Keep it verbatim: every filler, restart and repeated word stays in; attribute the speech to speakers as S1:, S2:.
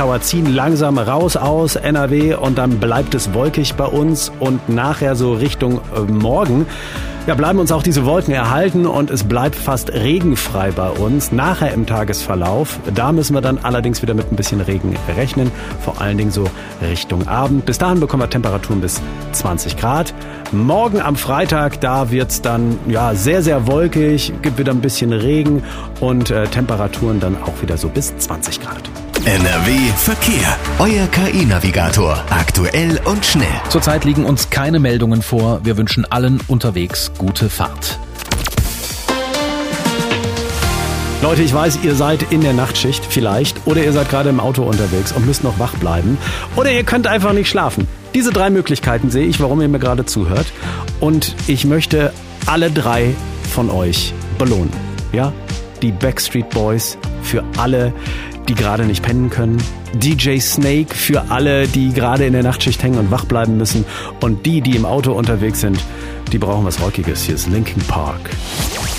S1: Hour ziehen langsam raus aus N R W und dann bleibt es wolkig bei uns und nachher so Richtung Morgen. Ja, bleiben uns auch diese Wolken erhalten und es bleibt fast regenfrei bei uns. Nachher im Tagesverlauf, da müssen wir dann allerdings wieder mit ein bisschen Regen rechnen, vor allen Dingen so Richtung Abend. Bis dahin bekommen wir Temperaturen bis zwanzig Grad. Morgen am Freitag, da wird's dann ja sehr, sehr wolkig, gibt wieder ein bisschen Regen und äh, Temperaturen dann auch wieder so bis zwanzig Grad.
S2: N R W Verkehr. Euer K I-Navigator. Aktuell und schnell.
S3: Zurzeit liegen uns keine Meldungen vor. Wir wünschen allen unterwegs gute Fahrt.
S1: Leute, ich weiß, ihr seid in der Nachtschicht vielleicht oder ihr seid gerade im Auto unterwegs und müsst noch wach bleiben oder ihr könnt einfach nicht schlafen. Diese drei Möglichkeiten sehe ich, warum ihr mir gerade zuhört und ich möchte alle drei von euch belohnen. Ja, die Backstreet Boys für alle, die gerade nicht pennen können, D J Snake für alle, die gerade in der Nachtschicht hängen und wach bleiben müssen und die, die im Auto unterwegs sind, die brauchen was Rockiges. Hier ist Linkin Park.